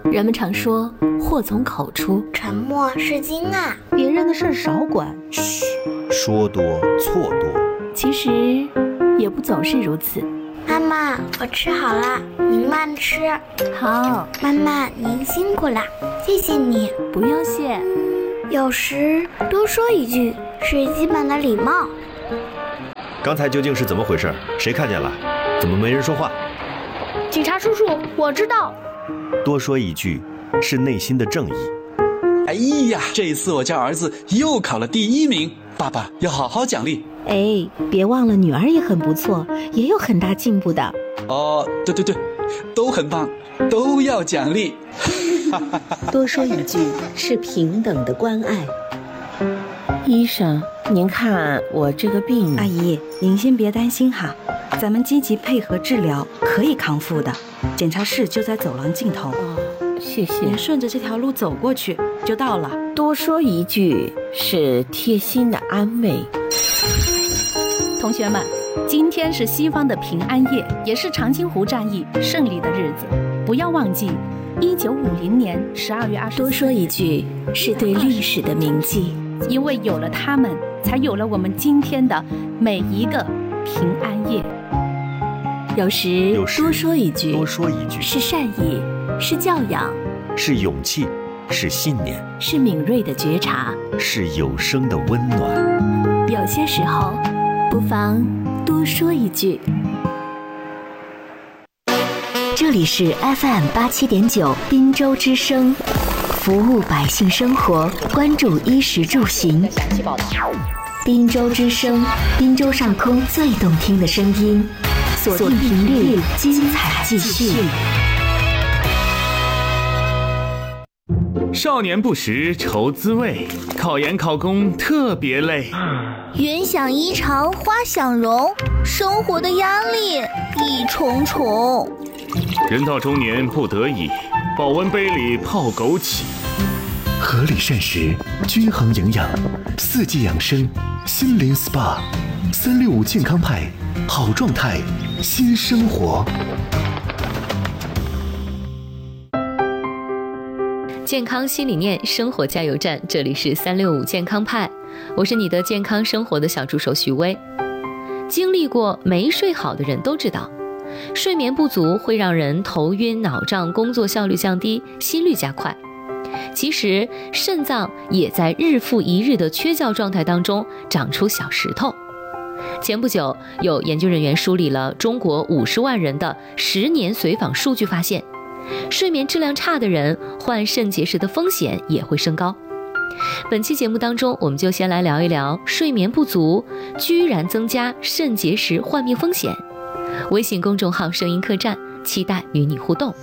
人们常说祸从口出， 沉默是金啊。 别人的事少管， 嘘，说多错多。 其实也不总是如此。 妈妈，我吃好了，您慢吃。 好， 妈妈您辛苦了，谢谢你。 不用谢。 有时多说一句是基本的礼貌。 刚才究竟是怎么回事？谁看见了？怎么没人说话？ 警察叔叔，我知道。 多说一句是内心的正义。 哎呀，这次我家儿子又考了第1名，爸爸要好好奖励。 哎，别忘了女儿也很不错，也有很大进步的。 哦，对，都很棒，都要奖励。 多说一句是平等的关爱。 医生，您看我这个病…… 阿姨，您先别担心哈，咱们积极配合治疗，可以康复的。检查室就在走廊尽头。 谢谢。 您顺着这条路走过去就到了。 多说一句是贴心的安慰。 同学们，今天是西方的平安夜，也是长津湖战役胜利的日子。不要忘记，1950年12月24日。 多说一句是对历史的铭记， 因为有了他们，才有了我们今天的每一个平安夜。 有时多说一句是善意，是教养， 是勇气，是信念， 是敏锐的觉察， 是有声的温暖。 有些时候不妨多说一句。这里是 FM87.9 滨州之声，服务百姓生活，关注衣食住行。滨州之声，滨州上空最动听的声音，锁定频率，精彩继续。 少年不识愁滋味，考研考公特别累。 云想衣裳花想容，生活的压力一重重。 人到中年不得已，保温杯里泡枸杞。 合理膳食，均衡营养，四季养生，心灵 SPA，365健康派，好状态，新生活。 健康新理念，生活加油站，这里是365健康派，我是你的健康生活的小助手徐薇。经历过没睡好的人都知道，睡眠不足会让人头晕脑胀，工作效率降低，心率加快。其实肾脏也在日复一日的缺觉状态当中长出小石头。前不久，有研究人员梳理了中国50万人的10年随访数据，发现睡眠质量差的人患肾结石的风险也会升高。本期节目当中，我们就先来聊一聊睡眠不足居然增加肾结石患病风险。微信公众号声音客栈，期待与你互动。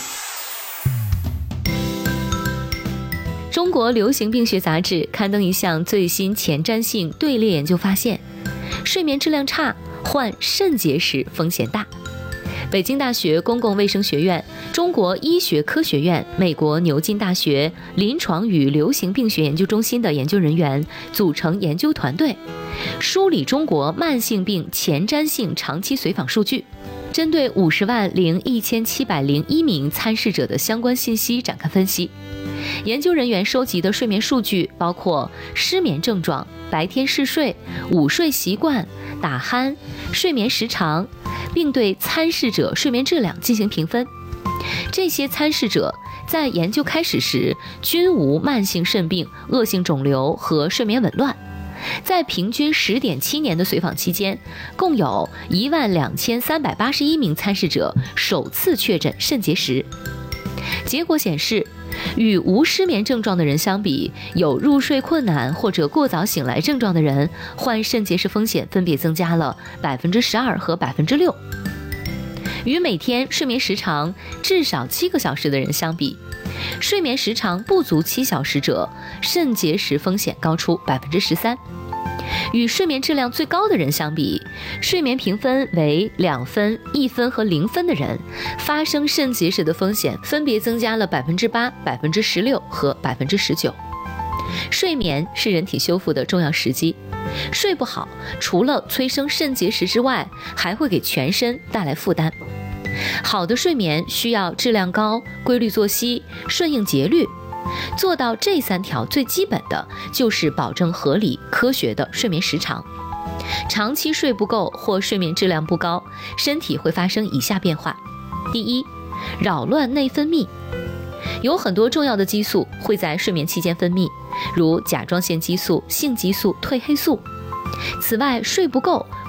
中国流行病学杂志刊登一项最新前瞻性队列研究，发现睡眠质量差患肾结石风险大。北京大学公共卫生学院、中国医学科学院、美国牛津大学临床与流行病学研究中心的研究人员组成研究团队，梳理中国慢性病前瞻性长期随访数据，针对50万零1701名参试者的相关信息展开分析。研究人员收集的睡眠数据包括失眠症状、白天嗜睡、午睡习惯、打鼾、睡眠时长，并对参试者睡眠质量进行评分。这些参试者在研究开始时均无慢性肾病、恶性肿瘤和睡眠紊乱。在平均10.7年的随访期间，共有12381名参试者首次确诊肾结石。结果显示，与无失眠症状的人相比，有入睡困难或者过早醒来症状的人患肾结石风险分别增加了12%和6%。与每天睡眠时长至少7个小时的人相比，睡眠时长不足7小时者，肾结石风险高出13%。与睡眠质量最高的人相比，睡眠评分为2分、1分和0分的人，发生肾结石的风险分别增加了8%、16%和19%。睡眠是人体修复的重要时机，睡不好，除了催生肾结石之外，还会给全身带来负担。 好的睡眠需要质量高、规律作息、顺应节律。做到这3条最基本的，就是保证合理、科学的睡眠时长。长期睡不够或睡眠质量不高，身体会发生以下变化：第一，扰乱内分泌。有很多重要的激素会在睡眠期间分泌，如甲状腺激素、性激素、褪黑素。此外，睡不够